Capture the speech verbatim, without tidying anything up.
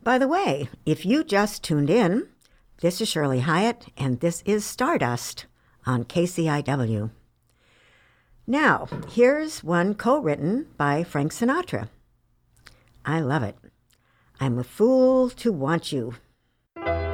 By the way, if you just tuned in, this is Shirley Hyatt, and this is Stardust on K C I W. Now, here's one co-written by Frank Sinatra. I love it. I'm a fool to want you.